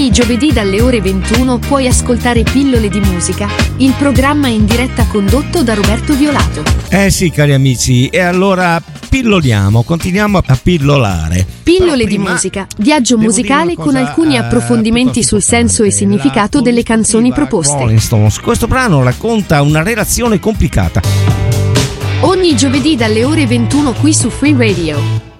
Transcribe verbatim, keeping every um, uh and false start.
Ogni giovedì dalle ore ventuno puoi ascoltare Pillole di musica, il programma in diretta condotto da Roberto Violato. Eh sì, cari amici, e allora pilloliamo, continuiamo a pillolare. Pillole di musica, viaggio musicale con cosa, alcuni approfondimenti uh, sul senso e significato delle canzoni proposte. Rolling Stones. Questo brano racconta una relazione complicata. Ogni giovedì dalle ore ventuno qui su Free Radio.